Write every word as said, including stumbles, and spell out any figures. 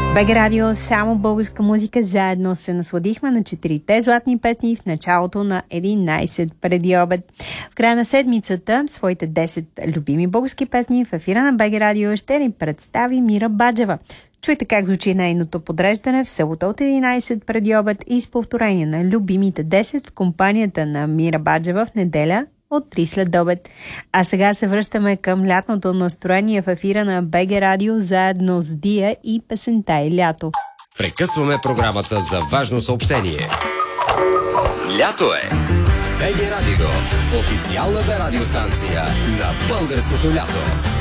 БГ Радио, само българска музика. Заедно се насладихме на четирите златни песни в началото на единайсет преди обед. В края на седмицата своите десет любими български песни в ефира на БГ Радио ще ни представи Мира Баджева. Чуйте как звучи нейното подреждане в събота от единайсет преди обед и с повторение на любимите десет в компанията на Мира Баджева в неделя от три след обед. А сега се връщаме към лятното настроение в ефира на БГ Радио заедно с Дия и песента е лято. Прекъсваме програмата за важно съобщение. Лято е! БГ Радио, официалната радиостанция на българското лято.